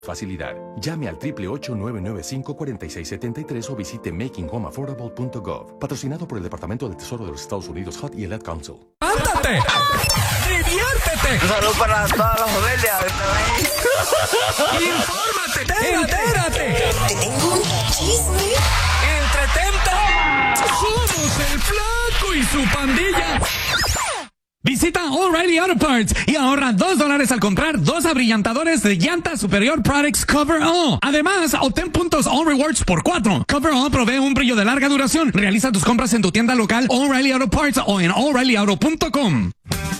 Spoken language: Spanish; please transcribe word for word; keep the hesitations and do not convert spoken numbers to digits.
Facilidad. Llame al triple ocho nueve nueve cinco cuatro seis siete tres o visite making home affordable punto gov. Patrocinado por el Departamento del Tesoro de los Estados Unidos, H U D y el Ad Council. ¡Levántate! ¡Diviértete! Un saludo para toda la familia. ¡Infórmate! ¡Entérate! Te tengo un chisme. ¡Entretente! ¡Somos el Flaco y su pandilla! Visita O'Reilly Auto Parts y ahorra dos dólares al comprar dos abrillantadores de llanta Superior Products Cover All. Además, obtén puntos All Rewards por cuatro. Cover All provee un brillo de larga duración. Realiza tus compras en tu tienda local O'Reilly Auto Parts o en O'Reilly Auto punto com.